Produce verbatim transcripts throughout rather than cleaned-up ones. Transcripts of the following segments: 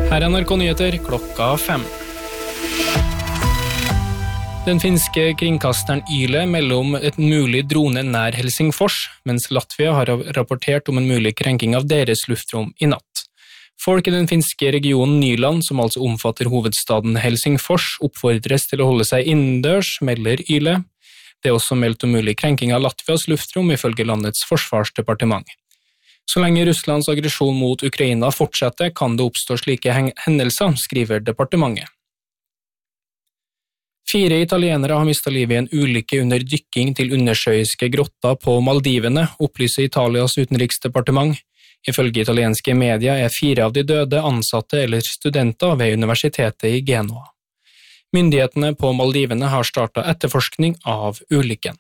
Her er N R K Nyheter klokka fem. Den finske kringkasteren Yle melder om et mulig drone nær Helsingfors, mens Latvia har rapportert om en mulig krenking av deres luftrom i natt. Folk i den finske regionen Nyland, som altså omfatter hovedstaden Helsingfors, oppfordres til å holde seg innendørs, melder Yle. Det er også meldt om mulig krenking av Latvias luftrom ifølge landets forsvarsdepartement. Så lenge Russlands aggresjon mot Ukraina fortsetter, kan det oppstå slike hendelser, skriver departementet. Fire italienere har mistet livet i en ulykke under dykking til undersjøiske grotter på Maldivene, opplyser Italias utenriksdepartement. Ifølge italienske medier er fire av de døde ansatte eller studenter ved universitetet i Genua. Myndighetene på Maldivene har startet etterforskning av ulykken.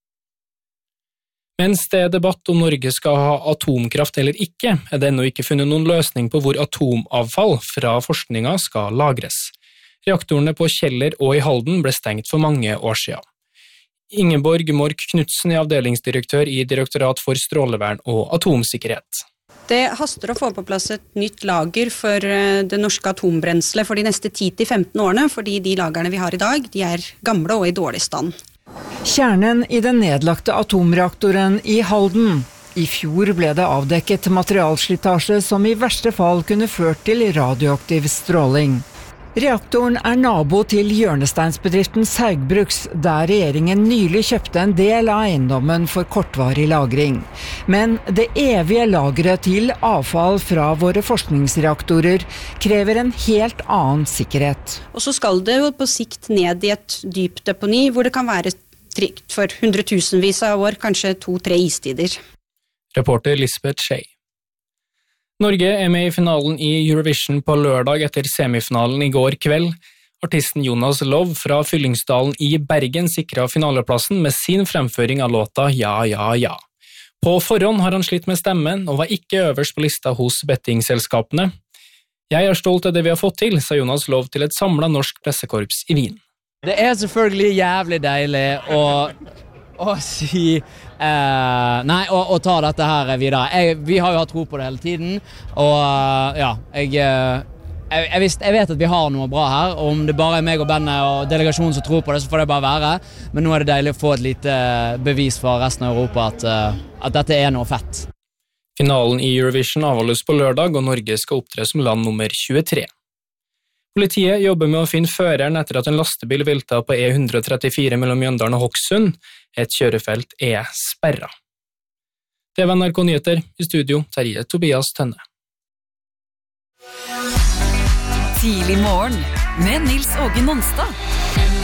Mens det er debatt om Norge skal ha atomkraft eller ikke, er det ennå ikke funnet noen løsning på hvor atomavfall fra forskningen skal lagres. Reaktorene på Kjeller og i Halden ble stengt for mange år siden. Ingeborg Mork Knudsen er avdelingsdirektør i Direktorat for strålevern og atomsikkerhet. Det haster å få på plass et nytt lager for det norske atombrenselet for de neste ti til femten årene, fordi de lagerne vi har i dag, de er gamle og i dårlig stand. Kjernen i den nedlagte atomreaktoren i Halden. I fjor ble det avdekket materialslitasje som i verste fall kunne ført til radioaktiv stråling. Reaktoren er nabo til hjørnesteinsbedriften Saugbrugs, der regjeringen nylig kjøpte en del av eiendommen for kortvarig lagring. Men det evige lageret til avfall fra våre forskningsreaktorer krever en helt annen sikkerhet. Og så skal det jo på sikt ned i et dypt deponi, hvor det kan være trygt for hundretusenvis av år, kanskje to-tre istider. Reporter Lisbeth Skei. Norge er med i finalen i Eurovision på lørdag etter semifinalen i går kveld. Artisten Jonas Love fra Fyllingsdalen i Bergen sikret finaleplassen med sin fremføring av låta Ja, ja, ja. På forhånd har han slitt med stemmen og var ikke øverst på lista hos bettingselskapene. Jeg er stolt av det vi har fått til, sa Jonas Love til et samlet norsk pressekorps i Wien. Det er selvfølgelig jævlig deilig å, å si eh, Nei, å, å ta dette her videre. Jeg, vi har jo hatt tro på det hele tiden, og ja, jeg, jeg, jeg, visst, jeg vet at vi har noe bra her. Og om det bare er meg og bandet og delegasjonen som tror på det, så får det bare være. Men nå er det deilig å få et lite bevis fra resten av Europa at, at dette er noe fett. Finalen i Eurovision avholdes på lørdag, og Norge skal opptre som land nummer tjuetre. Politiet jobber med å finne føreren etter at en lastebil velta på E ett trettifire mellom Mjøndalen og Hokksund. Et kjørefelt er sperret. Det var N R K Nyheter. I studio, Terje Tobias Tønne. Tidlig morgen med Nils Åge Nonstad.